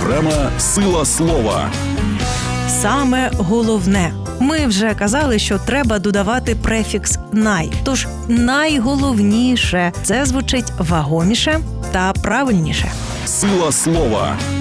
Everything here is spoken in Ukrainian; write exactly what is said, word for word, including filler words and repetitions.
Програма «Сила слова». Саме головне. Ми вже казали, що треба додавати префікс «най». Тож найголовніше – це звучить вагоміше та правильніше. Сила слова.